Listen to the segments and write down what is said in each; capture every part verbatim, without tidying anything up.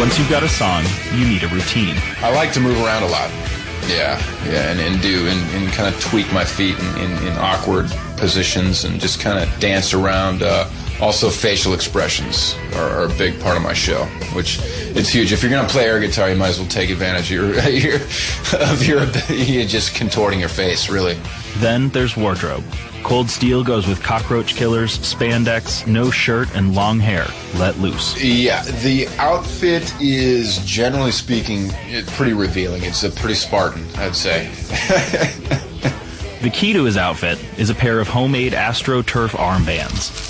Once you've got a song, you need a routine. I like to move around a lot. Yeah, yeah, and, and do, and, and kind of tweak my feet in, in, in awkward positions and just kind of dance around. Uh, also, facial expressions are, are a big part of my show, which it's huge. If you're going to play air guitar, you might as well take advantage of your, your, of your ability, just contorting your face, really. Then there's wardrobe. Cold Steel goes with cockroach killers, spandex, no shirt, and long hair. Let loose. Yeah, the outfit is, generally speaking, pretty revealing. It's a pretty Spartan, I'd say. The key to his outfit is a pair of homemade AstroTurf armbands.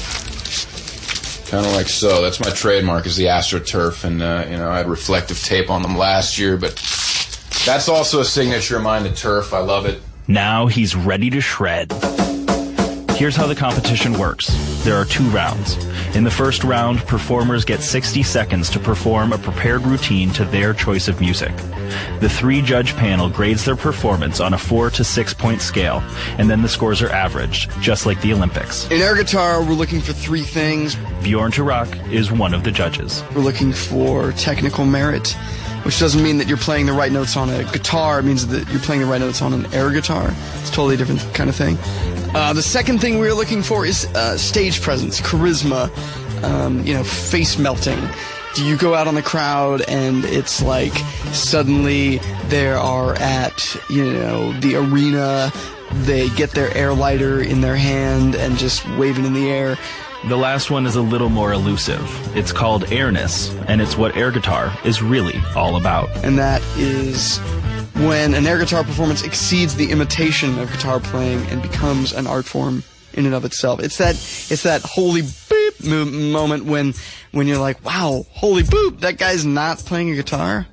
Kind of like so. That's my trademark, is the AstroTurf, and uh, you know, I had reflective tape on them last year, but that's also a signature of mine, the turf. I love it. Now he's ready to shred. Here's how the competition works. There are two rounds. In the first round, performers get sixty seconds to perform a prepared routine to their choice of music. The three-judge panel grades their performance on a four to six point scale, and then the scores are averaged, just like the Olympics. In air guitar, we're looking for three things. Bjorn Turok is one of the judges. We're looking for technical merit, which doesn't mean that you're playing the right notes on a guitar. It means that you're playing the right notes on an air guitar. It's a totally different kind of thing. Uh, the second thing we're looking for is uh, stage presence, charisma, um, you know, face melting. Do you go out on the crowd and it's like suddenly they are at, you know, the arena, they get their air lighter in their hand and just waving in the air. The last one is a little more elusive. It's called airness, and it's what air guitar is really all about. And that is when an air guitar performance exceeds the imitation of guitar playing and becomes an art form in and of itself. It's that it's that holy boop mo- moment when when you're like, wow, holy boop, that guy's not playing a guitar.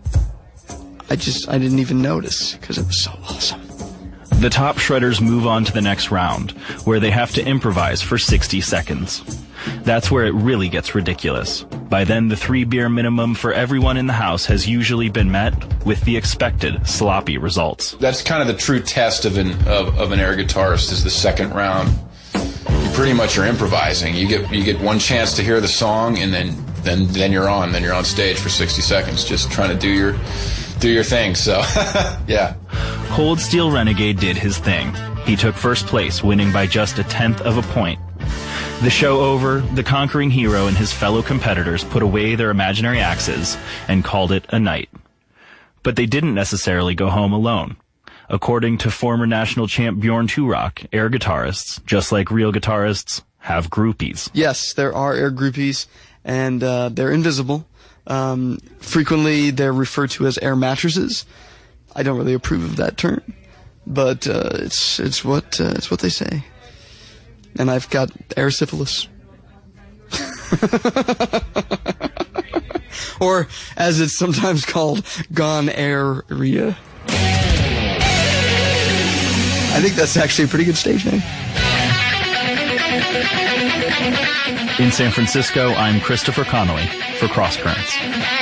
I just I didn't even notice because it was so awesome. The top shredders move on to the next round, where they have to improvise for sixty seconds. That's where it really gets ridiculous. By then, the three-beer minimum for everyone in the house has usually been met with the expected sloppy results. That's kind of the true test of an of, of an air guitarist, is the second round. You pretty much are improvising. You get you get one chance to hear the song, and then then then you're on. Then you're on stage for sixty seconds, just trying to do your do your thing. So, yeah. Cold Steel Renegade did his thing. He took first place, winning by just a tenth of a point. The show over, the conquering hero and his fellow competitors put away their imaginary axes and called it a night. But they didn't necessarily go home alone. According to former national champ Bjorn Turok, air guitarists, just like real guitarists, have groupies. Yes, there are air groupies, and uh, they're invisible. Um, frequently, they're referred to as air mattresses. I don't really approve of that term, but uh, it's it's what uh, it's what they say. And I've got air syphilis. Or, as it's sometimes called, gone-air-ria. I think that's actually a pretty good stage name. In San Francisco, I'm Christopher Connolly for Cross Currents.